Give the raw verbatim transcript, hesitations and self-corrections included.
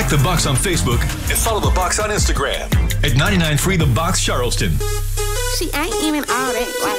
Like the Box on Facebook and follow the Box on Instagram at ninety-nine point three The Box Charleston. She ain't even all that. Like,